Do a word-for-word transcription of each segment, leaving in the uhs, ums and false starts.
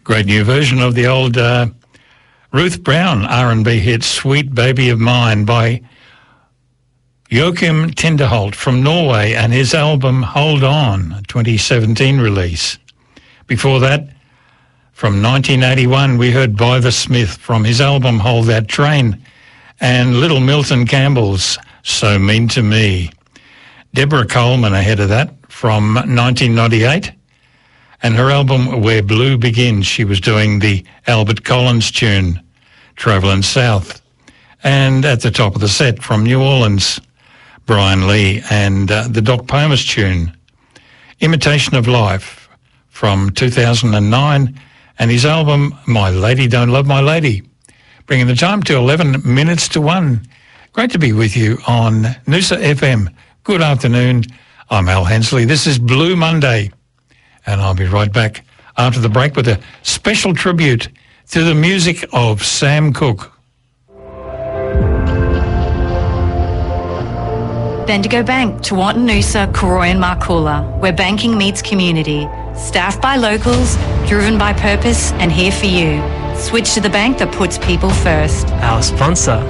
Great new version of the old uh, Ruth Brown R and B hit Sweet Baby of Mine by Joachim Tinderholt from Norway and his album Hold On, a twenty seventeen release. Before that, from nineteen eighty-one, we heard By the Smith from his album Hold That Train, and Little Milton Campbell's So Mean to Me. Deborah Coleman ahead of that from nineteen ninety-eight, and her album Where Blue Begins, she was doing the Albert Collins tune, Travelin' South. And at the top of the set from New Orleans, Brian Lee and uh, the Doc Pomus tune, Imitation of Life from two thousand nine, and his album My Lady Don't Love My Lady. Bringing the time to eleven minutes to one. Great to be with you on Noosa F M. Good afternoon. I'm Al Hensley. This is Blue Monday, and I'll be right back after the break with a special tribute to the music of Sam Cooke. Bendigo Bank, Tewantin Noosa, Koroy and Markula, where banking meets community. Staffed by locals, driven by purpose, and here for you. Switch to the bank that puts people first. Our sponsor.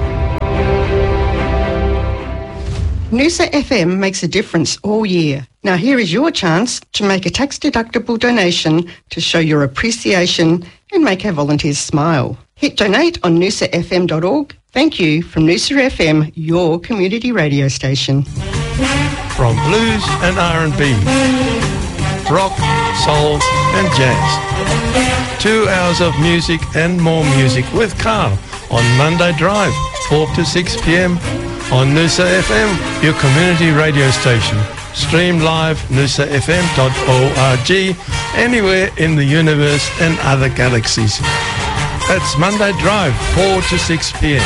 Noosa F M makes a difference all year. Now here is your chance to make a tax-deductible donation to show your appreciation and make our volunteers smile. Hit donate on noosa f m dot org. Thank you from Noosa F M, your community radio station. From blues and R and B, rock, soul and jazz. Two hours of music and more music with Carl on Monday Drive, four to six p.m. on Noosa F M, your community radio station. Stream live noosa f m dot org, anywhere in the universe and other galaxies. That's Monday Drive, four to six p.m.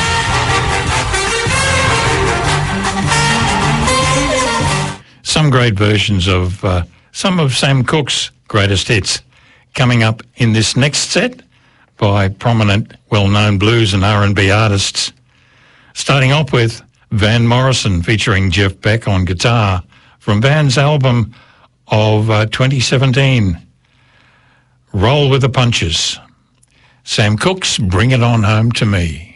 Some great versions of uh, some of Sam Cooke's greatest hits coming up in this next set by prominent, well-known blues and R and B artists. Starting off with Van Morrison featuring Jeff Beck on guitar from Van's album of uh, twenty seventeen, Roll with the Punches. Sam Cooke's Bring It On Home to Me.